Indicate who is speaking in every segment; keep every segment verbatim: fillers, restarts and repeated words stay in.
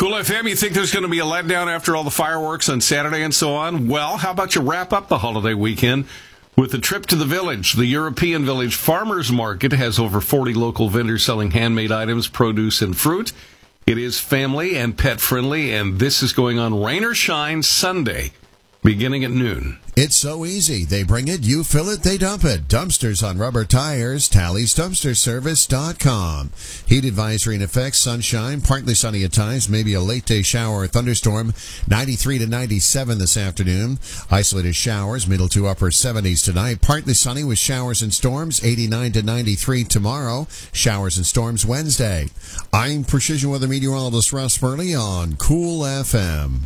Speaker 1: Cool F M, you think there's going to be a letdown after all the fireworks on Saturday and so on? Well, how about you wrap up the holiday weekend with a trip to the Village? The European Village Farmers Market has over forty local vendors selling handmade items, produce, and fruit. It is family and pet friendly, and this is going on rain or shine Sunday, beginning at noon.
Speaker 2: It's so easy. They bring it, you fill it, they dump it. Dumpsters on rubber tires, Tally's Dumpster Service dot com. Heat advisory in effect, sunshine, partly sunny at times, maybe a late day shower or thunderstorm, ninety-three to ninety-seven this afternoon. Isolated showers, middle to upper seventies tonight. Partly sunny with showers and storms, eighty-nine to ninety-three tomorrow. Showers and storms Wednesday. I'm Precision Weather Meteorologist Russ Burley on Cool F M.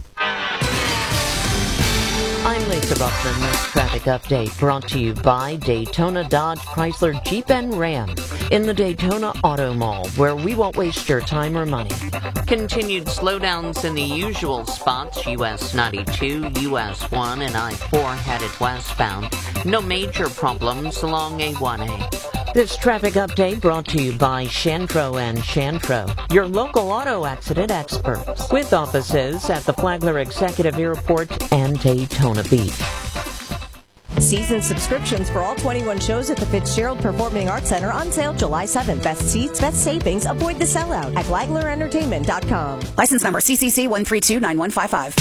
Speaker 3: I'm Lisa Buckman. This traffic update brought to you by Daytona Dodge Chrysler Jeep and Ram in the Daytona Auto Mall, where we won't waste your time or money. Continued slowdowns in the usual spots, U S ninety-two, U S one, and I four headed westbound. No major problems along A one A. This traffic update brought to you by Shantro and Shantro, your local auto accident experts, with offices at the Flagler Executive Airport and Daytona Beach.
Speaker 4: Season subscriptions for all twenty-one shows at the Fitzgerald Performing Arts Center on sale July seventh. Best seats, best savings. Avoid the sellout at flagler entertainment dot com.
Speaker 5: License number C C C one three two nine one five five.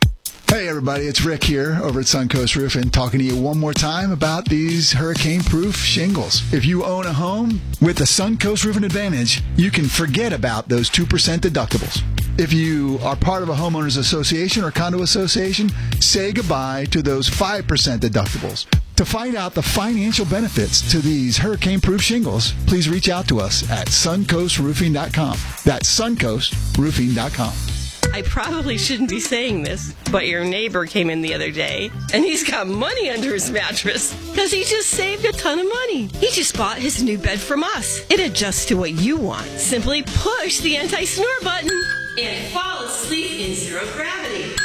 Speaker 6: Hey everybody, it's Rick here over at Suncoast Roofing, talking to you one more time about these hurricane-proof shingles. If you own a home with the Suncoast Roofing Advantage, you can forget about those two percent deductibles. If you are part of a homeowners association or condo association, say goodbye to those five percent deductibles. To find out the financial benefits to these hurricane-proof shingles, please reach out to us at suncoast roofing dot com. That's suncoast roofing dot com.
Speaker 7: I probably shouldn't be saying this, but your neighbor came in the other day, and he's got money under his mattress because he just saved a ton of money. He just bought his new bed from us. It adjusts to what you want. Simply push the anti-snore button and fall asleep in zero gravity.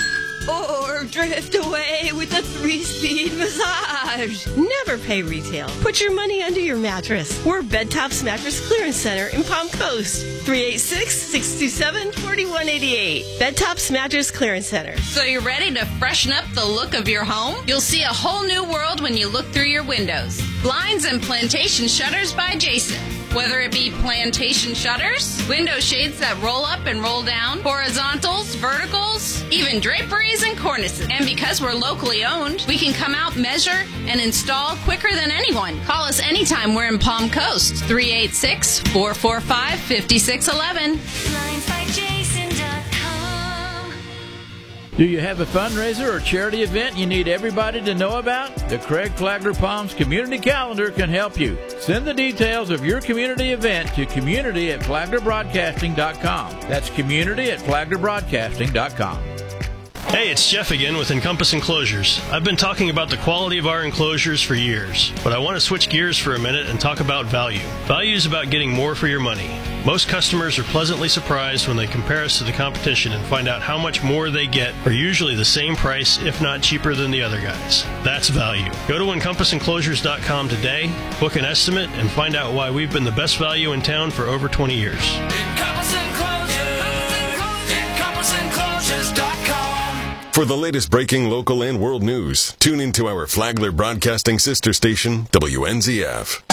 Speaker 7: Or drift away with a three-speed massage. Never pay retail. Put your money under your mattress. We're Bedtops Mattress Clearance Center in Palm Coast. three eight six, six two seven, four one eight eight. Bedtops Mattress Clearance Center.
Speaker 8: So you're ready to freshen up the look of your home? You'll see a whole new world when you look through your windows. Blinds and Plantation Shutters by Jason. Whether it be plantation shutters, window shades that roll up and roll down, horizontals, verticals, even draperies and cornices. And because we're locally owned, we can come out, measure, and install quicker than anyone. Call us anytime we're in Palm Coast. three eight six, four four five, five six one one.
Speaker 9: blinds by jason dot com.
Speaker 10: Do you have a fundraiser or charity event you need everybody to know about? The Craig Flagler Palms Community Calendar can help you. Send the details of your community event to community at flagler broadcasting dot com. That's community at flagler broadcasting dot com.
Speaker 11: Hey, it's Jeff again with Encompass Enclosures. I've been talking about the quality of our enclosures for years, but I want to switch gears for a minute and talk about value. Value is about getting more for your money. Most customers are pleasantly surprised when they compare us to the competition and find out how much more they get for usually the same price, if not cheaper than the other guys. That's value. Go to encompass enclosures dot com today, book an estimate, and find out why we've been the best value in town for over twenty years.
Speaker 9: Encompass Enclosures. encompass enclosures dot com.
Speaker 12: For the latest breaking local and world news, tune into our Flagler Broadcasting sister station, W N Z F.